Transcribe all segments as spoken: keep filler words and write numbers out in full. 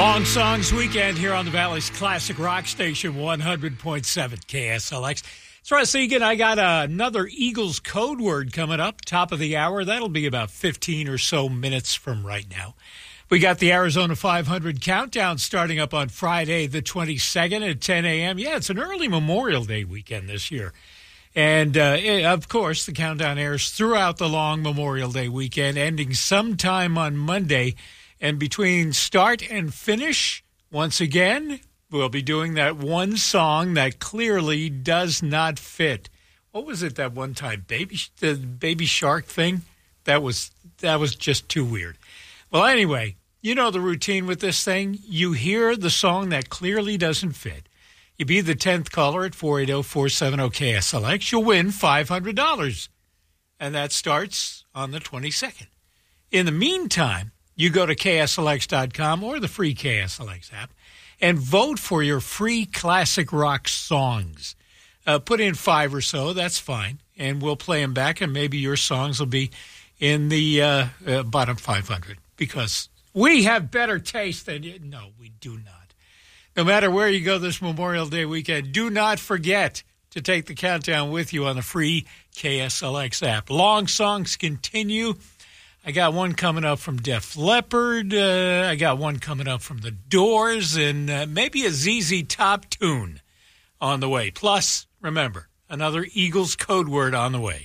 Long Songs Weekend here on the Valley's Classic Rock Station, one hundred point seven K S L X. That's right, Egan. I got uh, another Eagles code word coming up, top of the hour. That'll be about fifteen or so minutes from right now. We got the Arizona five hundred countdown starting up on Friday the twenty-second at ten a.m. Yeah, it's an early Memorial Day weekend this year. And, uh, it, of course, the countdown airs throughout the long Memorial Day weekend, ending sometime on Monday. And between start and finish, once again, we'll be doing that one song that clearly does not fit. What was it that one time? Baby, the Baby Shark thing? That was that was just too weird. Well, anyway, you know the routine with this thing. You hear the song that clearly doesn't fit. You be the tenth caller at four eight zero, four seven zero, K S L X. You'll win five hundred dollars. And that starts on the twenty-second. In the meantime, you go to K S L X dot com or the free K S L X app and vote for your free classic rock songs. Uh, put in five or so, that's fine, and we'll play them back, and maybe your songs will be in the uh, uh, bottom five hundred, because we have better taste than you. No, we do not. No matter where you go this Memorial Day weekend, do not forget to take the countdown with you on the free K S L X app. Long songs continue. I got one coming up from Def Leppard. Uh, I got one coming up from The Doors, and uh, maybe a Z Z Top tune on the way. Plus, remember, another Eagles code word on the way.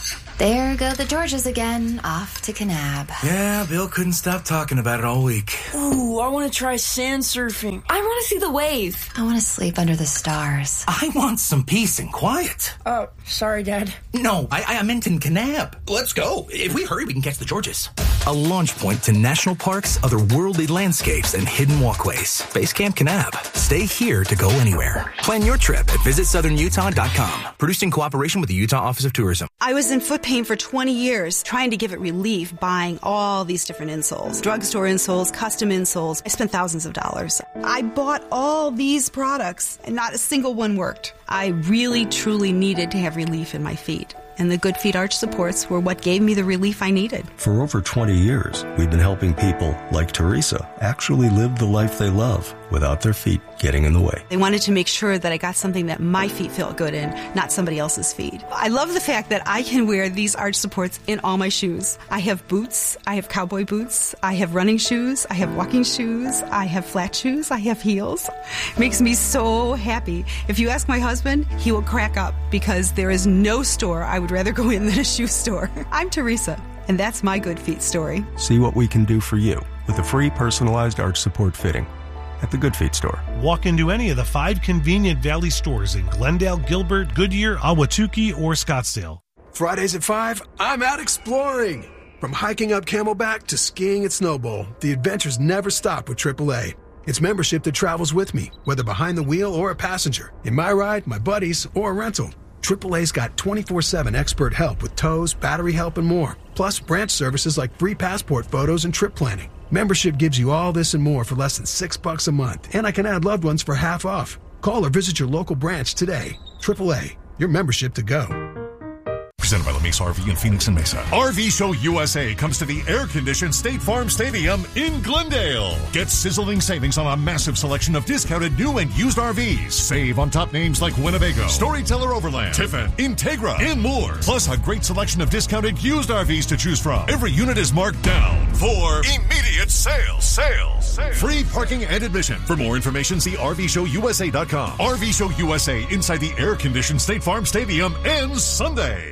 There go the Georges again, off to Kanab. Yeah, Bill couldn't stop talking about it all week. Ooh, I want to try sand surfing. I want to see the waves. I want to sleep under the stars. I want some peace and quiet. Oh, sorry, Dad. No, I, I meant in Kanab. Let's go. If we hurry, we can catch the Georges. A launch point to national parks, otherworldly landscapes, and hidden walkways. Base Camp Kanab. Stay here to go anywhere. Plan your trip at visit southern utah dot com. Produced in cooperation with the Utah Office of Tourism. I was in foot pain for twenty years, trying to give it relief, buying all these different insoles. Drugstore insoles, custom insoles. I spent thousands of dollars. I bought all these products, and not a single one worked. I really, truly needed to have relief in my feet. And the Good Feet arch supports were what gave me the relief I needed. For over twenty years, we've been helping people like Teresa actually live the life they love without their feet getting in the way. They wanted to make sure that I got something that my feet felt good in, not somebody else's feet. I love the fact that I can wear these arch supports in all my shoes. I have boots, I have cowboy boots, I have running shoes, I have walking shoes, I have flat shoes, I have heels. It makes me so happy. If you ask my husband, he will crack up because there is no store I would rather go in than a shoe store. I'm Teresa, and that's my Good Feet story. See what we can do for you with a free personalized arch support fitting at the Good Feet store. Walk into any of the five convenient Valley stores in Glendale, Gilbert, Goodyear, Ahwatukee, or Scottsdale. Fridays at five, I'm out exploring. From hiking up Camelback to skiing at Snowbowl, the adventures never stop with triple A. It's membership that travels with me, whether behind the wheel or a passenger, in my ride, my buddies, or a rental. triple A's got twenty-four seven expert help with tows, battery help, and more. Plus, branch services like free passport photos and trip planning. Membership gives you all this and more for less than six bucks a month, and I can add loved ones for half off. Call or visit your local branch today. triple A, your membership to go. Presented by La Mesa R V in Phoenix and Mesa. R V Show U S A comes to the air-conditioned State Farm Stadium in Glendale. Get sizzling savings on a massive selection of discounted new and used R Vs. Save on top names like Winnebago, Storyteller Overland, Tiffin, Integra, and more. Plus a great selection of discounted used R Vs to choose from. Every unit is marked down for immediate sales. Sales. Sales. Free parking and admission. For more information, see R V show U S A dot com. R V Show U S A inside the air-conditioned State Farm Stadium ends Sunday.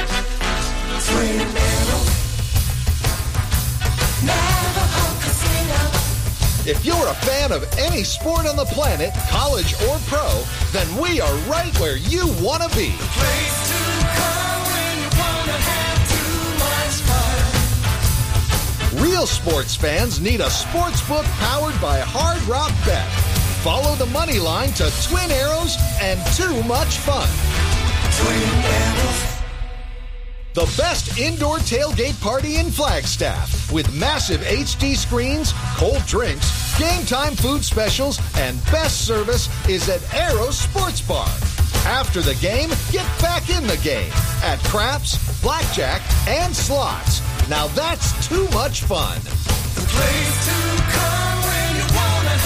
If you're a fan of any sport on the planet, college or pro, then we are right where you want to be. The place to come when you want to have too much fun. Real sports fans need a sports book powered by Hard Rock Bet. Follow the money line to Twin Arrows and too much fun. Twin Arrows. The best indoor tailgate party in Flagstaff with massive H D screens, cold drinks, game time food specials, and best service is at Arrows Sports Bar. After the game, get back in the game at craps, blackjack, and slots. Now that's too much fun. The place to come when you want to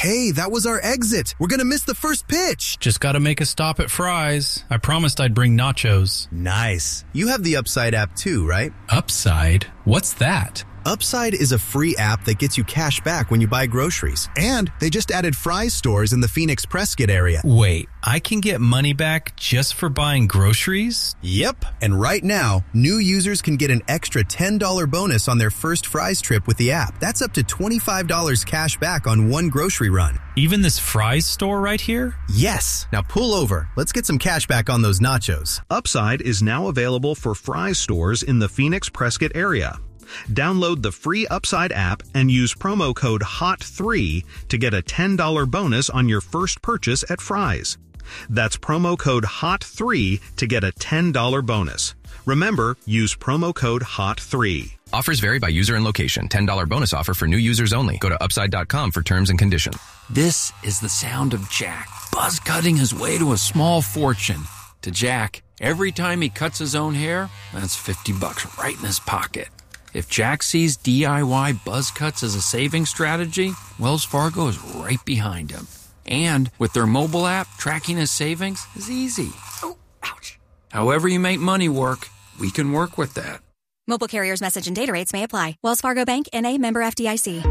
Hey, that was our exit. We're going to miss the first pitch. Just got to make a stop at Fry's. I promised I'd bring nachos. Nice. You have the Upside app too, right? Upside? What's that? Upside is a free app that gets you cash back when you buy groceries. And they just added Fry's stores in the Phoenix Prescott area. Wait, I can get money back just for buying groceries? Yep. And right now, new users can get an extra ten dollars bonus on their first Fry's trip with the app. That's up to twenty-five dollars cash back on one grocery run. Even this Fry's store right here? Yes. Now pull over. Let's get some cash back on those nachos. Upside is now available for Fry's stores in the Phoenix Prescott area. Download the free Upside app and use promo code H O T three to get a ten dollars bonus on your first purchase at Fry's. That's promo code H O T three to get a ten dollars bonus. Remember, use promo code H O T three. Offers vary by user and location. ten dollars bonus offer for new users only. Go to upside dot com for terms and conditions. This is the sound of Jack, buzz cutting his way to a small fortune. To Jack, every time he cuts his own hair, that's fifty bucks right in his pocket. If Jack sees D I Y buzz cuts as a saving strategy, Wells Fargo is right behind him. And with their mobile app, tracking his savings is easy. Oh, ouch. However you make money work, we can work with that. Mobile carriers' message and data rates may apply. Wells Fargo Bank, N A, member F D I C.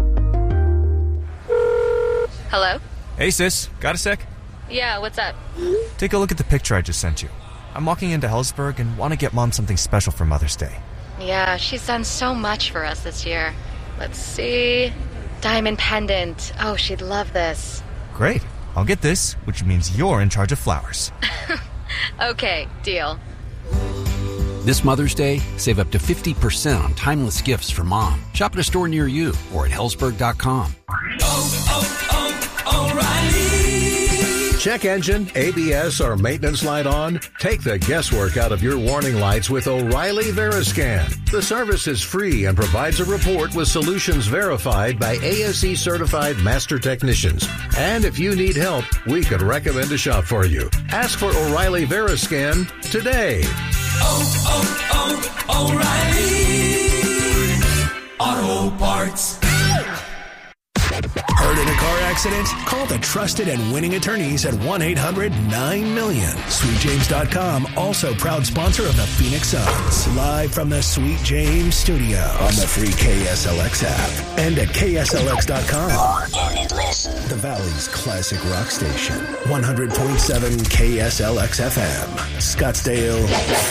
Hello? Hey, sis. Got a sec? Yeah, what's up? Take a look at the picture I just sent you. I'm walking into Hellsberg and want to get Mom something special for Mother's Day. Yeah, she's done so much for us this year. Let's see. Diamond pendant. Oh, she'd love this. Great. I'll get this, which means you're in charge of flowers. Okay, deal. This Mother's Day, save up to fifty percent on timeless gifts for Mom. Shop at a store near you or at Hellsberg dot com. Oh, oh, oh, O'Reilly. Check engine, A B S, or maintenance light on? Take the guesswork out of your warning lights with O'Reilly Veriscan. The service is free and provides a report with solutions verified by A S E certified master technicians. And if you need help, we could recommend a shop for you. Ask for O'Reilly Veriscan today. Oh, oh, oh, O'Reilly Auto Parts. Hurt in a car accident? Call the trusted and winning attorneys at one eight hundred nine million. Sweet James dot com, also proud sponsor of the Phoenix Suns. Live from the Sweet James studio on the free K S L X app and at K S L X dot com. The Valley's classic rock station. one hundred point seven K S L X F M. Scottsdale,